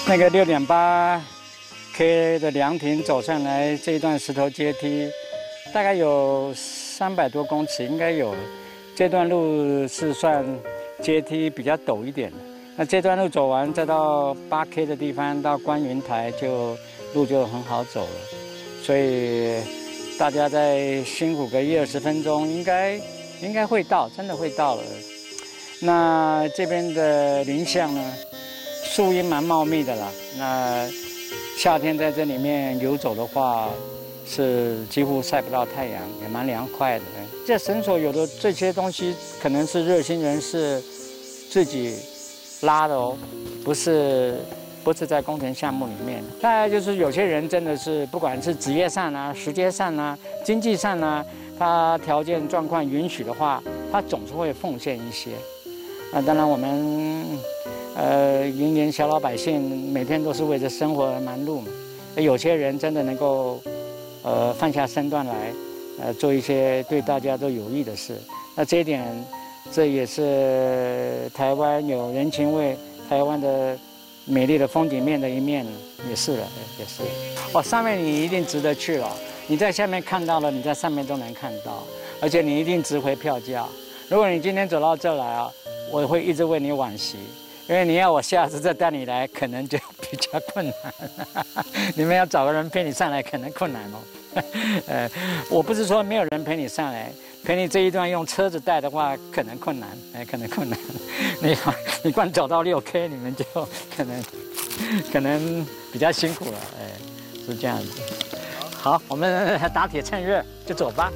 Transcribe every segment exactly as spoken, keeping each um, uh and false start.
那个六点八 K 的凉亭走上来这一段石头阶梯，大概有三百多公尺，应该有。这段路是算阶梯比较陡一点的。那这段路走完，再到八 K 的地方，到观云台就路就很好走了。所以大家再辛苦个一二十分钟，应该应该会到，真的会到了。那这边的林相呢，树荫蛮茂密的啦。那夏天在这里面游走的话，是几乎晒不到太阳，也蛮凉快的。这绳索有的这些东西，可能是热心人士自己拉的哦，不是不是在工程项目里面。大概就是有些人真的是，不管是职业上啊、时间上啊、经济上啊，他条件状况允许的话，他总是会奉献一些。那当然我们呃云林小老百姓每天都是为着生活而忙碌嘛，有些人真的能够呃放下身段来，呃做一些对大家都有益的事。那这一点，这也是台湾有人情味，台湾的美丽的风景面的一面，也是了，也是。哦，上面你一定值得去了，你在下面看到了，你在上面都能看到，而且你一定值回票价。如果你今天走到这来啊，我会一直为你惋惜，因为你要我下次再带你来，可能就比较困难。你们要找个人陪你上来，可能困难哦。呃，我不是说没有人陪你上来，陪你这一段用车子带的话，可能困难，哎，可能困难。你你光走到六 K， 你们就可能可能比较辛苦了，哎，是这样子。好，我们打铁趁热就走吧。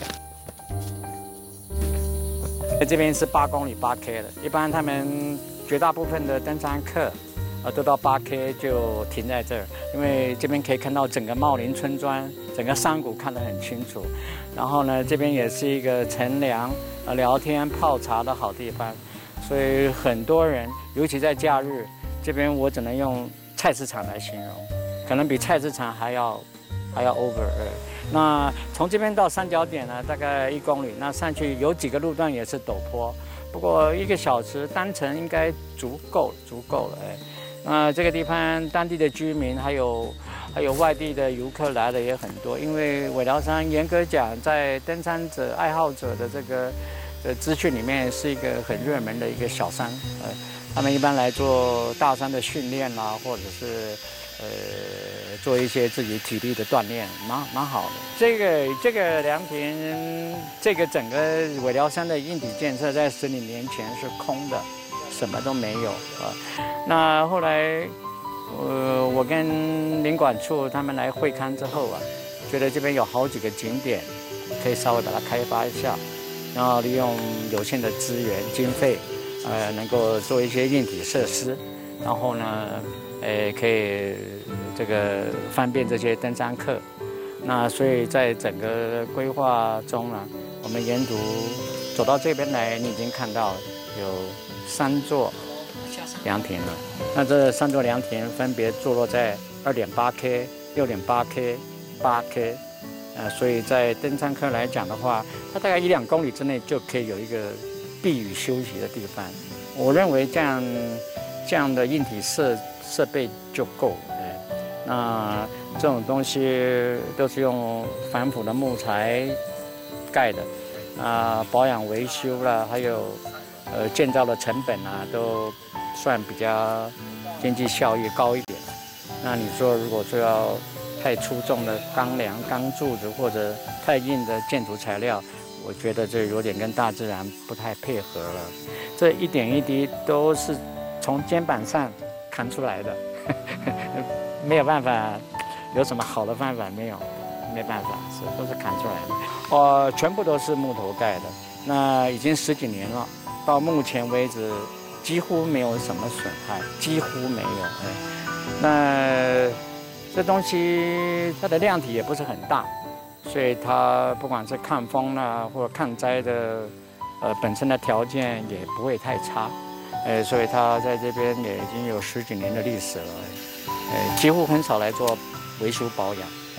这边是八公里八 K 的，一般他们绝大部分的登山客，呃，都到八 K 就停在这儿，因为这边可以看到整个茂林村庄，整个山谷看得很清楚。然后呢，这边也是一个乘凉、呃聊天、泡茶的好地方，所以很多人，尤其在假日，这边我只能用菜市场来形容，可能比菜市场还要还要 over。那从这边到三角点呢，大概一公里。那上去有几个路段也是陡坡，不过一个小时单程应该足够足够了。哎，那这个地方当地的居民还有还有外地的游客来的也很多，因为尾寮山严格讲，在登山者爱好者的这个的资讯里面是一个很热门的一个小山。呃，他们一般来做大山的训练啦，或者是呃，做一些自己体力的锻炼，蛮蛮好的。这个这个凉亭，这个整个尾寮山的硬体建设，在十几年前是空的，什么都没有啊。那后来，呃，我跟林管处他们来会勘之后啊，觉得这边有好几个景点，可以稍微把它开发一下，然后利用有限的资源经费，呃，能够做一些硬体设施，然后呢。呃，可以这个方便这些登山客。那所以在整个规划中呢，我们沿途走到这边来，你已经看到有三座凉亭了。那这三座凉亭分别坐落在 二点八 K、六点八 K、八 K。呃，所以在登山客来讲的话，它大概一两公里之内就可以有一个避雨休息的地方。我认为这样这样的硬体设设备就够了。那这种东西都是用反腐的木材盖的，啊，保养维修啦，还有呃建造的成本啊，都算比较经济效益高一点。那你说如果说要太粗重的钢梁、钢柱子或者太硬的建筑材料，我觉得这有点跟大自然不太配合了。这一点一滴都是从肩膀上扛出来的。没有办法，有什么好的方法没有？没办法，是都是砍出来的。哦，全部都是木头盖的，那已经十几年了，到目前为止几乎没有什么损害，几乎没有。哎，那这东西它的量体也不是很大，所以它不管是抗风啦或者抗灾的，呃本身的条件也不会太差。呃，所以它在这边也已经有十几年的历史了。呃，几乎很少来做维修保养。